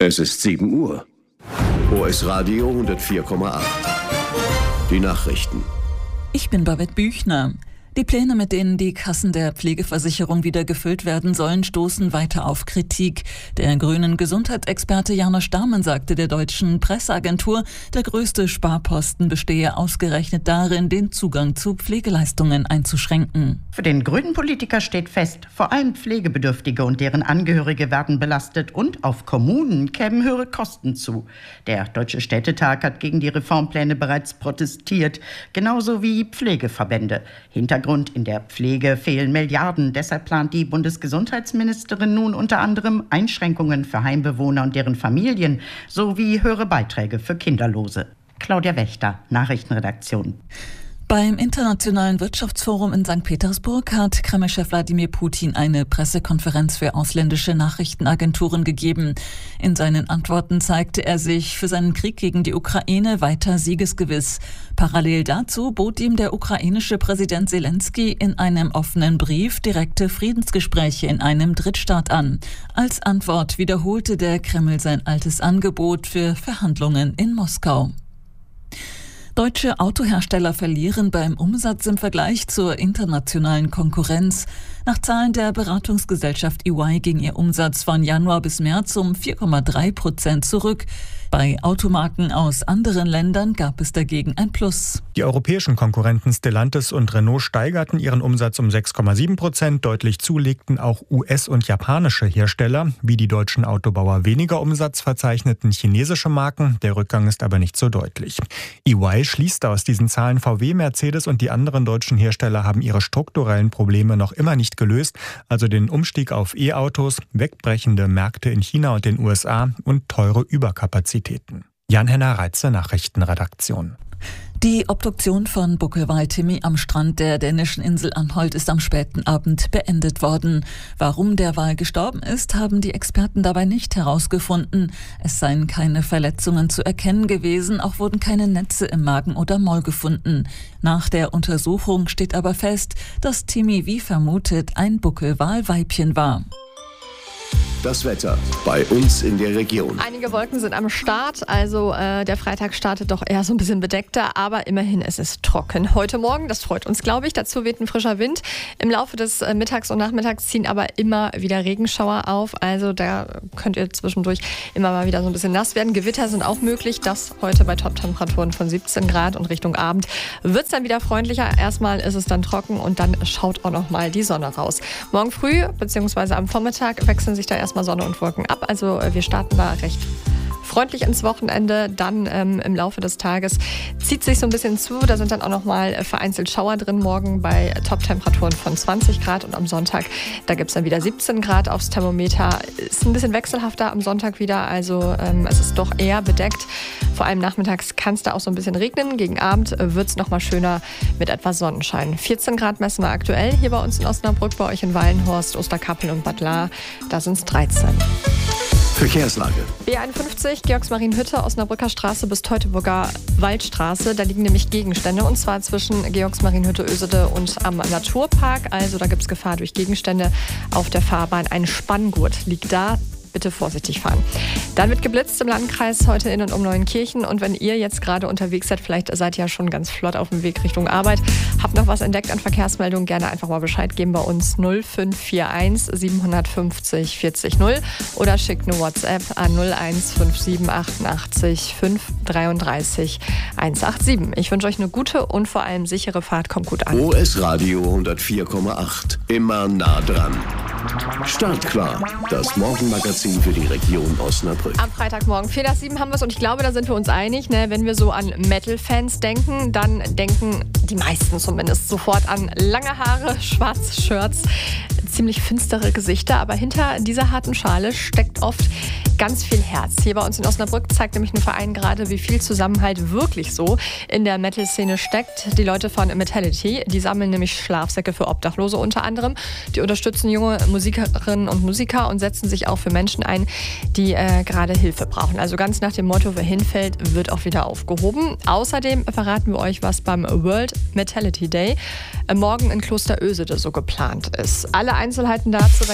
Es ist 7 Uhr. OS Radio 104,8. Die Nachrichten. Ich bin Babette Büchner. Die Pläne, mit denen die Kassen der Pflegeversicherung wieder gefüllt werden sollen, stoßen weiter auf Kritik. Der grünen Gesundheitsexperte Janosch Dahmen sagte der deutschen Presseagentur, der größte Sparposten bestehe ausgerechnet darin, den Zugang zu Pflegeleistungen einzuschränken. Für den grünen Politiker steht fest, vor allem Pflegebedürftige und deren Angehörige werden belastet und auf Kommunen kämen höhere Kosten zu. Der Deutsche Städtetag hat gegen die Reformpläne bereits protestiert, genauso wie Pflegeverbände. Hintergrund: in der Pflege fehlen Milliarden. Deshalb plant die Bundesgesundheitsministerin nun unter anderem Einschränkungen für Heimbewohner und deren Familien sowie höhere Beiträge für Kinderlose. Claudia Wächter, Nachrichtenredaktion. Beim Internationalen Wirtschaftsforum in St. Petersburg hat Kreml-Chef Wladimir Putin eine Pressekonferenz für ausländische Nachrichtenagenturen gegeben. In seinen Antworten zeigte er sich für seinen Krieg gegen die Ukraine weiter siegesgewiss. Parallel dazu bot ihm der ukrainische Präsident Zelensky in einem offenen Brief direkte Friedensgespräche in einem Drittstaat an. Als Antwort wiederholte der Kreml sein altes Angebot für Verhandlungen in Moskau. Deutsche Autohersteller verlieren beim Umsatz im Vergleich zur internationalen Konkurrenz. Nach Zahlen der Beratungsgesellschaft EY ging ihr Umsatz von Januar bis März um 4,3% zurück. Bei Automarken aus anderen Ländern gab es dagegen ein Plus. Die europäischen Konkurrenten Stellantis und Renault steigerten ihren Umsatz um 6,7%. Deutlich zulegten auch US- und japanische Hersteller. Wie die deutschen Autobauer weniger Umsatz verzeichneten chinesische Marken. Der Rückgang ist aber nicht so deutlich. EY schließt aus diesen Zahlen, VW, Mercedes und die anderen deutschen Hersteller haben ihre strukturellen Probleme noch immer nicht gelöst. Also den Umstieg auf E-Autos, wegbrechende Märkte in China und den USA und teure Überkapazitäten. Jan-Henner Reitze, Nachrichtenredaktion. Die Obduktion von Buckelwal Timmy am Strand der dänischen Insel Anholt ist am späten Abend beendet worden. Warum der Wal gestorben ist, haben die Experten dabei nicht herausgefunden. Es seien keine Verletzungen zu erkennen gewesen, auch wurden keine Netze im Magen oder Maul gefunden. Nach der Untersuchung steht aber fest, dass Timmy wie vermutet ein Buckelwal-Weibchen war. Das Wetter bei uns in der Region. Einige Wolken sind am Start, also der Freitag startet doch eher so ein bisschen bedeckter, aber immerhin ist es trocken. Heute Morgen, das freut uns, glaube ich, dazu weht ein frischer Wind. Im Laufe des Mittags und Nachmittags ziehen aber immer wieder Regenschauer auf, also da könnt ihr zwischendurch immer mal wieder so ein bisschen nass werden. Gewitter sind auch möglich, das heute bei Top-Temperaturen von 17 Grad und Richtung Abend wird es dann wieder freundlicher. Erstmal ist es dann trocken und dann schaut auch noch mal die Sonne raus. Morgen früh bzw. am Vormittag wechseln sich da erstmal Sonne und Wolken ab. Also wir starten da recht freundlich ins Wochenende. Dann im Laufe des Tages zieht sich so ein bisschen zu. Da sind dann auch noch mal vereinzelt Schauer drin. Morgen bei Top-Temperaturen von 20 Grad und am Sonntag, da gibt es dann wieder 17 Grad aufs Thermometer. Ist ein bisschen wechselhafter am Sonntag wieder. Also es ist doch eher bedeckt. Vor allem nachmittags kann es da auch so ein bisschen regnen. Gegen Abend wird es noch mal schöner mit etwas Sonnenschein. 14 Grad messen wir aktuell hier bei uns in Osnabrück, bei euch in Wallenhorst, Osterkappel und Bad Lahr. Da sind es 13. Verkehrslage. B51, Georgsmarienhütte, Osnabrücker Straße bis Teutoburger Waldstraße. Da liegen nämlich Gegenstände, und zwar zwischen Georgsmarienhütte, Ösede und am Naturpark. Also da gibt es Gefahr durch Gegenstände auf der Fahrbahn. Ein Spanngurt liegt da. Bitte vorsichtig fahren. Dann wird geblitzt im Landkreis heute in und um Neuenkirchen. Und wenn ihr jetzt gerade unterwegs seid, vielleicht seid ihr ja schon ganz flott auf dem Weg Richtung Arbeit, habt noch was entdeckt an Verkehrsmeldungen, gerne einfach mal Bescheid geben bei uns 0541 750 40 0 oder schickt eine WhatsApp an 0157 88 533 187. Ich wünsche euch eine gute und vor allem sichere Fahrt. Kommt gut an. OS Radio 104,8. Immer nah dran. Startklar. Das Morgenmagazin für die Region Osnabrück. Am Freitagmorgen 4 nach 7 haben wir es, und ich glaube, da sind wir uns einig. Ne? Wenn wir so an Metal-Fans denken, dann denken die meisten zumindest sofort an lange Haare, schwarze Shirts, ziemlich finstere Gesichter. Aber hinter dieser harten Schale steckt oft ganz viel Herz. Hier bei uns in Osnabrück zeigt nämlich ein Verein gerade, wie viel Zusammenhalt wirklich so in der Metal-Szene steckt. Die Leute von Metality, die sammeln nämlich Schlafsäcke für Obdachlose unter anderem. Die unterstützen junge Musikerinnen und Musiker und setzen sich auch für Menschen ein, die gerade Hilfe brauchen. Also ganz nach dem Motto, wer hinfällt, wird auch wieder aufgehoben. Außerdem verraten wir euch, was beim World Metality Day morgen in Kloster Ösede so geplant ist. Alle Einzelheiten dazu